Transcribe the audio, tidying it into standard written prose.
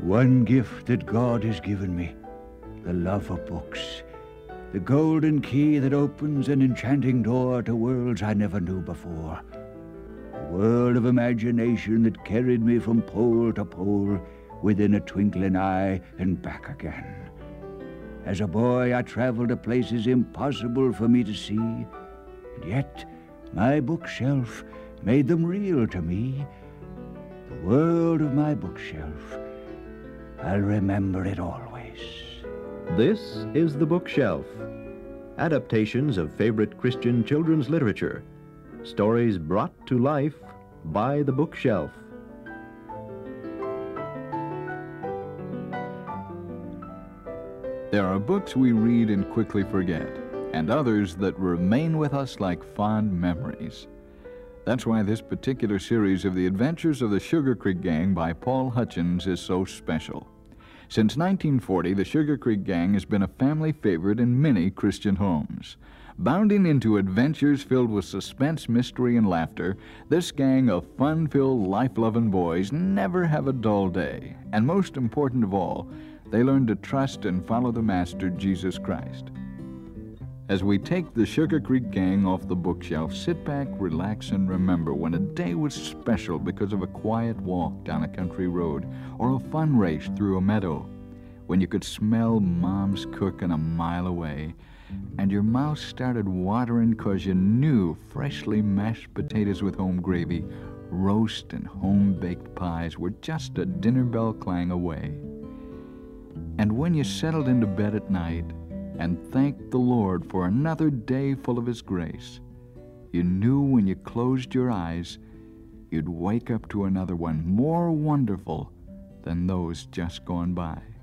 One gift that God has given me, the love of books, the golden key that opens an enchanting door to worlds I never knew before. A world of imagination that carried me from pole to pole within a twinkling eye and back again. As a boy, I traveled to places impossible for me to see, and yet my bookshelf made them real to me. The world of my bookshelf, I'll remember it always. This is The Bookshelf. Adaptations of favorite Christian children's literature. Stories brought to life by The Bookshelf. There are books we read and quickly forget, and others that remain with us like fond memories. That's why this particular series of The Adventures of the Sugar Creek Gang by Paul Hutchins is so special. Since 1940, the Sugar Creek Gang has been a family favorite in many Christian homes. Bounding into adventures filled with suspense, mystery, and laughter, this gang of fun-filled, life-loving boys never have a dull day. And most important of all, they learn to trust and follow the Master, Jesus Christ. As we take the Sugar Creek Gang off the bookshelf, sit back, relax, and remember when a day was special because of a quiet walk down a country road or a fun race through a meadow, when you could smell Mom's cooking a mile away, and your mouth started watering 'cause you knew freshly mashed potatoes with home gravy, roast, and home-baked pies were just a dinner bell clang away. And when you settled into bed at night and thanked the Lord for another day full of His grace, you knew when you closed your eyes, you'd wake up to another one more wonderful than those just gone by.